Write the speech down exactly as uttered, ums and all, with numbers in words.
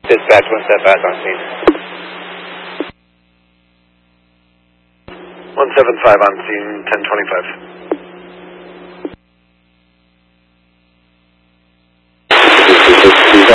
Dispatch, one step back on scene. one seven five on scene, ten twenty-five.